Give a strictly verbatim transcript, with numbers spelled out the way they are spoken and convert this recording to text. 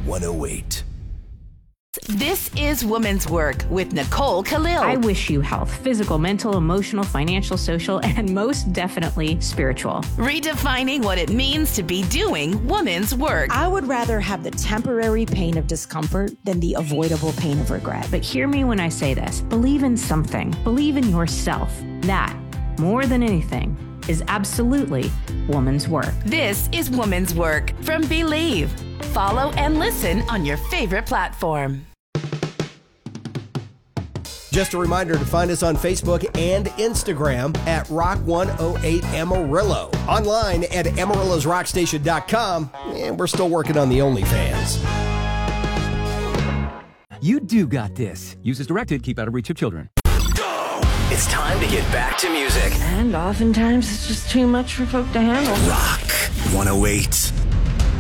one oh eight. This is Woman's Work with Nicole Khalil. I wish you health, physical, mental, emotional, financial, social, and most definitely spiritual. Redefining what it means to be doing woman's work. I would rather have the temporary pain of discomfort than the avoidable pain of regret. But hear me when I say this. Believe in something. Believe in yourself. That, more than anything, is absolutely woman's work. This is Woman's Work from Believe. Follow and listen on your favorite platform. Just a reminder to find us on Facebook and Instagram at Rock one oh eight Amarillo. Online at amarillos rock station dot com. And we're still working on the OnlyFans. You do got this. Use as directed. Keep out of reach of children. It's time to get back to music. And oftentimes it's just too much for folk to handle. Rock one oh eight.